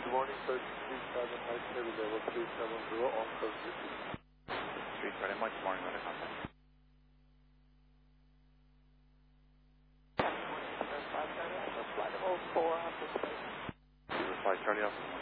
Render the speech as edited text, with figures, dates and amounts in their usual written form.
Good morning, sir. 37 Mike, level 370 on coast 330 Mike, morning, weather contact. Flight level 4 after space. Flight Charlie,